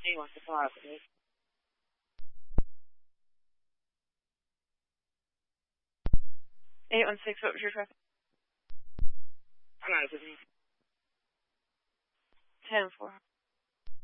816, 816, what was your traffic? I'm not listening. 10-4.